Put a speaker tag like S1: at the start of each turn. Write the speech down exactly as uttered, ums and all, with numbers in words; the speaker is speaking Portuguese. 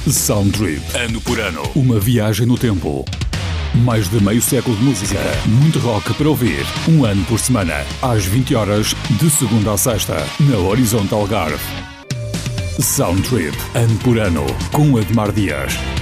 S1: Soundtrip. Ano por ano. Uma viagem no tempo. Mais de meio século de música. Muito rock para ouvir. Um ano por semana. Às vinte horas, de segunda a sexta. Na Horizonte Algarve. Soundtrip. Ano por ano. Com Admar Dias.